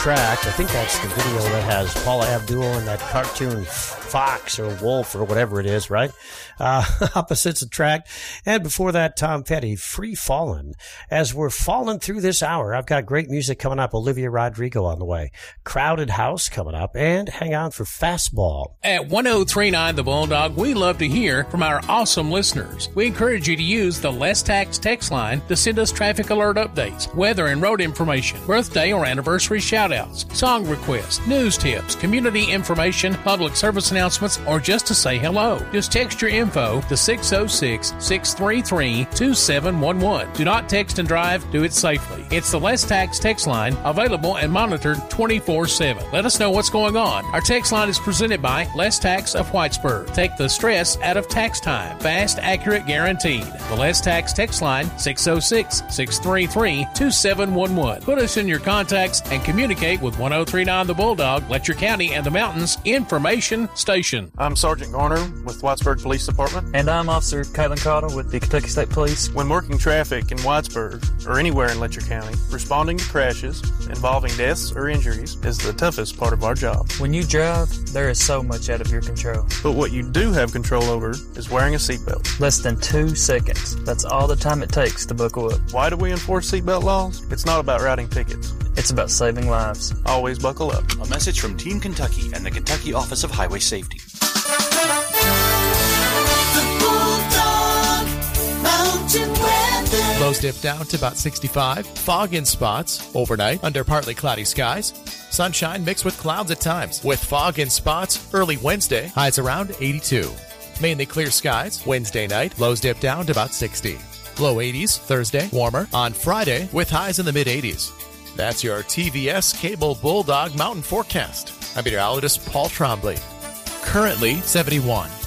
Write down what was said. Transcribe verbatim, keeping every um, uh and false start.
Tract. I think that's the video that has Paula Abdul and that cartoon fox or wolf or whatever it is, right? Uh, Opposites Attract. And before that, Tom Petty, Free Fallin'. As we're falling through this hour, I've got great music coming up. Olivia Rodrigo on the way. Crowded House coming up. And hang on for Fastball. At one oh three nine The Bulldog, we love to hear from our awesome listeners. We encourage you to use the Less Tax text line to send us traffic alert updates, weather and road information, birthday or anniversary shout-outs, song requests, news tips, community information, public service announcements, or just to say hello. Just text your info to six oh six, six three three, two seven one one. Do not text and drive. Do it safely. It's the Less Tax text line, available and monitored twenty-four seven. Let us know what's going on. Our text line is presented by Less Tax of Whitesburg. Take the stress out of tax time. Fast, accurate, guaranteed. The Less Tax text line, six oh six, six three three, two seven one one. Put us in your contacts and communicate with one oh three nine The Bulldog, Letcher County and the Mountains Information Station. I'm Sergeant Garner with Whitesburg Police Department. And I'm Officer Caitlin Cottle with the Kentucky State Police. When working traffic in Whitesburg or anywhere in Letcher County, responding to crashes involving deaths or injuries is the toughest part of our job. When you drive, there is so much out of your control. But what you do have control over is wearing a seatbelt. Less than two seconds. That's all the time it takes to buckle up. Why do we enforce seatbelt laws? It's not about writing tickets. It's about saving lives. Always buckle up. A message from Team Kentucky and the Kentucky Office of Highway Safety. Lows dip down to about sixty-five. Fog in spots overnight under partly cloudy skies. Sunshine mixed with clouds at times. With fog in spots early Wednesday, highs around eighty-two. Mainly clear skies Wednesday night. Lows dip down to about sixty. Low eighties Thursday, warmer on Friday with highs in the mid eighties. That's your T V S Cable Bulldog Mountain Forecast. I'm meteorologist Paul Trombley. Currently seventy-one.